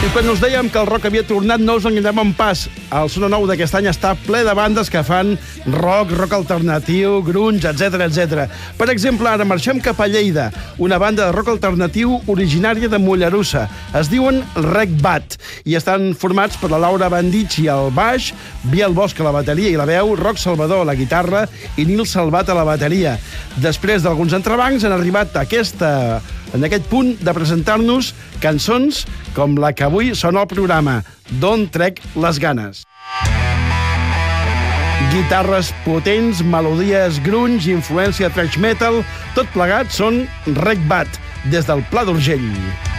I quan us dèiem que el rock havia tornat, no us enganyem en pas. El Sona Nou d'aquest any està ple de bandes que fan rock alternatiu, grunge, etc. Per exemple, ara marxem cap a Lleida, una banda de rock alternatiu originària de Mollerussa. Es diuen Rec Bat i estan formats per la Laura Bandici al baix, Biel Bosch a la bateria i la veu, Roc Salvador a la guitarra i Nil Salvat a la bateria. Després d'alguns entrebancs han arribat en aquest punt de presentar-nos cançons com la que avui sona al programa, D'on trec les ganes. Guitarres potents, melodies grunge, influència thrash metal, tot plegat són Rec Bat, des del Pla d'Urgell.